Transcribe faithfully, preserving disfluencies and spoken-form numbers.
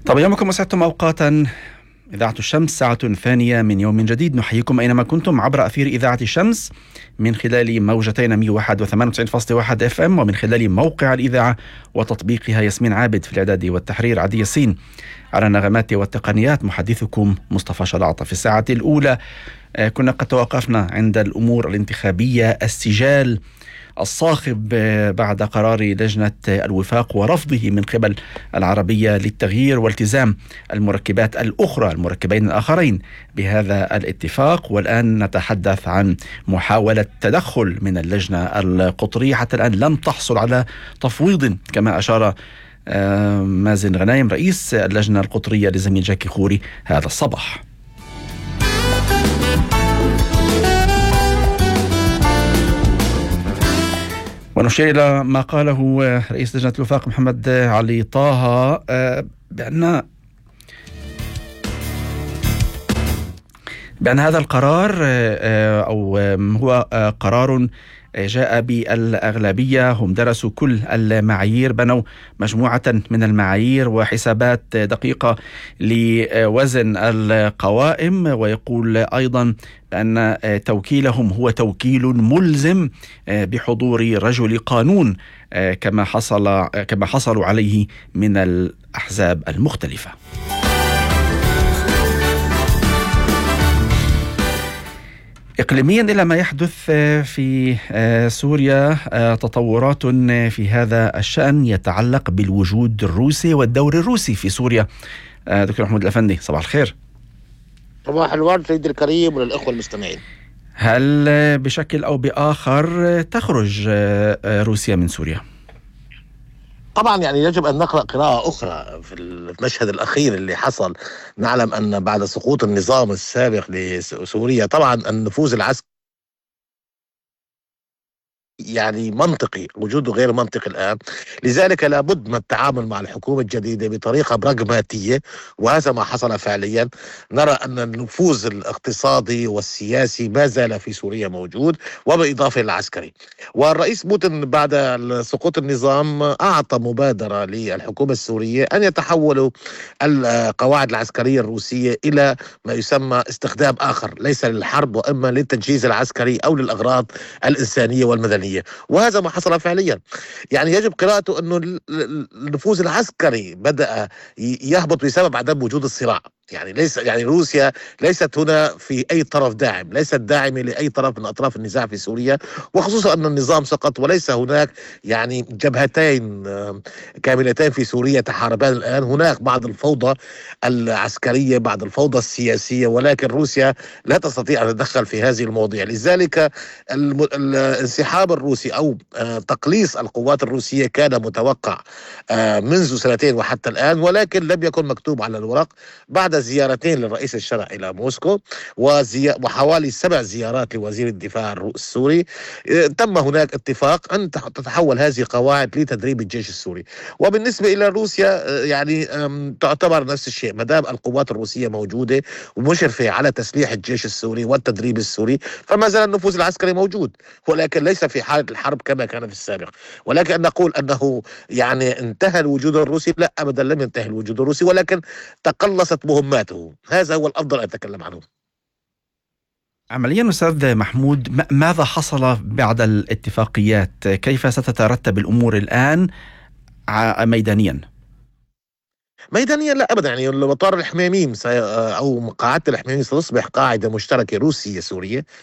طب يومكم أسعدتم أوقاتا. إذاعة الشمس ساعة ثانية من يوم جديد، نحييكم أينما كنتم عبر أثير إذاعة الشمس من خلال موجتين مئة وواحد وثمانية وتسعين فاصلة واحد اف ام، ومن خلال موقع الإذاعة وتطبيقها. ياسمين عابد في الإعداد والتحرير، عدي ياسين على النغمات والتقنيات، محدثكم مصطفى شلاطة. في الساعة الأولى كنا قد توقفنا عند الأمور الانتخابية، السجال الصاخب بعد قرار لجنة الوفاق ورفضه من قبل العربية للتغيير، والتزام المركبات الأخرى المركبين الآخرين بهذا الاتفاق. والآن نتحدث عن محاولة تدخل من اللجنة القطرية، حتى الآن لم تحصل على تفويض كما أشار مازن غنايم رئيس اللجنة القطرية لزميل جاكي خوري هذا الصباح. ونشير إلى ما قاله رئيس لجنة الوفاق محمد علي طه بأن بأن هذا القرار أو هو قرار جاء بالأغلبية. هم درسوا كل المعايير، بنوا مجموعة من المعايير وحسابات دقيقة لوزن القوائم، ويقول أيضا أن توكيلهم هو توكيل ملزم بحضور رجل قانون كما حصل كما حصلوا عليه من الأحزاب المختلفة. إقليميا إلى ما يحدث في سوريا، تطورات في هذا الشأن يتعلق بالوجود الروسي والدور الروسي في سوريا. دكتور محمود الأفندي، صباح الخير. صباح الورد سيدي الكريم وللأخوة المستمعين. هل بشكل أو بآخر تخرج روسيا من سوريا؟ طبعا يعني يجب أن نقرأ قراءة أخرى في المشهد الأخير اللي حصل. نعلم أن بعد سقوط النظام السابق لسوريا طبعا النفوذ العسكري يعني منطقي، وجوده غير منطقي الآن. لذلك لابد من التعامل مع الحكومة الجديدة بطريقة براغماتية، وهذا ما حصل فعليا. نرى أن النفوذ الاقتصادي والسياسي ما زال في سوريا موجود، وبإضافة للعسكري. والرئيس بوتين بعد سقوط النظام أعطى مبادرة للحكومة السورية أن يتحولوا القواعد العسكرية الروسية إلى ما يسمى استخدام آخر، ليس للحرب وإما للتجهيز العسكري أو للأغراض الإنسانية والمدنية. وهذا ما حصل فعليا. يعني يجب قراءته أنه النفوذ العسكري بدأ يهبط بسبب عدم وجود الصراع. يعني ليس يعني روسيا ليست هنا في أي طرف داعم، ليست داعمة لأي طرف من أطراف النزاع في سوريا، وخصوصا أن النظام سقط وليس هناك يعني جبهتين كاملتين في سوريا تحاربان الآن. هناك بعض الفوضى العسكرية، بعض الفوضى السياسية، ولكن روسيا لا تستطيع أن تدخل في هذه المواضيع. لذلك الانسحاب الروسي أو تقليص القوات الروسية كان متوقع منذ سنتين وحتى الآن، ولكن لم يكن مكتوب على الورق. بعد زيارتين للرئيس الشرعي إلى موسكو وزي... وحوالي سبع زيارات لوزير الدفاع السوري، تم هناك اتفاق أن تتحول هذه قواعد لتدريب الجيش السوري. وبالنسبة إلى روسيا يعني تعتبر نفس الشيء، ما دام القوات الروسية موجودة ومشرفة على تسليح الجيش السوري والتدريب السوري، فما زال النفوذ العسكري موجود، ولكن ليس في حالة الحرب كما كان في السابق. ولكن أن نقول أنه يعني انتهى الوجود الروسي، لا أبدا، لم ينتهي الوجود الروسي، ولكن تقلصت مهماته. هذا هو الأفضل أن أتكلم عنه. عمليا أستاذ محمود، ماذا حصل بعد الاتفاقيات؟ كيف ستترتب الأمور الآن ميدانيا؟ ميدانيا لا أبدا. يعني مطار الحميميم أو قاعدة الحميميم ستصبح قاعدة مشتركة روسية سورية.